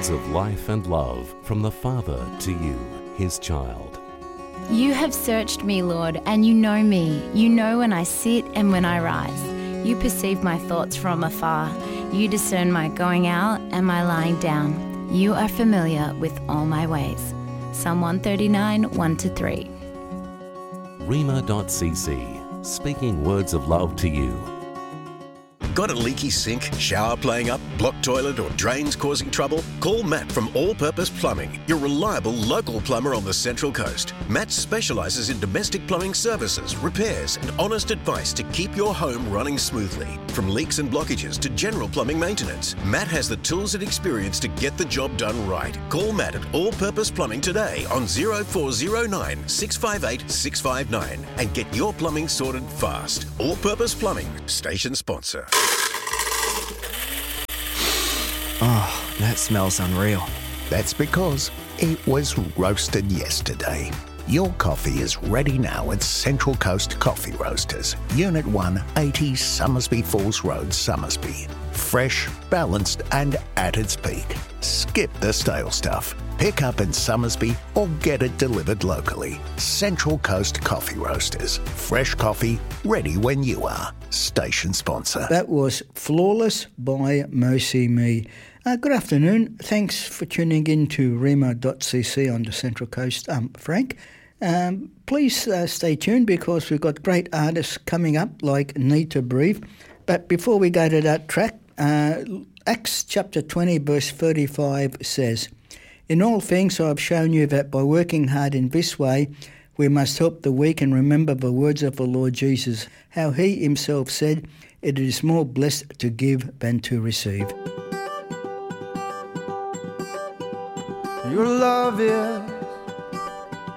words of life and love from the Father to you, his child. You have searched me, Lord, and you know me. You know when I sit and when I rise. You perceive my thoughts from afar. You discern my going out and my lying down. You are familiar with all my ways. Psalm 139, 1-3. Rhema.cc, speaking words of love to you. Got a leaky sink, shower playing up, blocked toilet or drains causing trouble? Call Matt from All Purpose Plumbing, your reliable local plumber on the Central Coast. Matt specialises in domestic plumbing services, repairs and honest advice to keep your home running smoothly. From leaks and blockages to general plumbing maintenance, Matt has the tools and experience to get the job done right. Call Matt at All Purpose Plumbing today on 0409 658 659 and get your plumbing sorted fast. All Purpose Plumbing, station sponsor. Oh, that smells unreal. That's because it was roasted yesterday. Your coffee is ready now at Central Coast Coffee Roasters, Unit 1, 80 Summersby Falls Road, Summersby. Fresh, balanced and at its peak. Skip the stale stuff. Pick up in Summersby or get it delivered locally. Central Coast Coffee Roasters. Fresh coffee, ready when you are. Station sponsor. That was Flawless by Mercy Me. Good afternoon. Thanks for tuning in to Rhema.cc on the Central Coast. Frank, please stay tuned because we've got great artists coming up like Need to Breathe. But before we go to that track, Acts chapter 20 verse 35 says, "In all things I have shown you that by working hard in this way, we must help the weak and remember the words of the Lord Jesus, how he himself said, it is more blessed to give than to receive." Your love is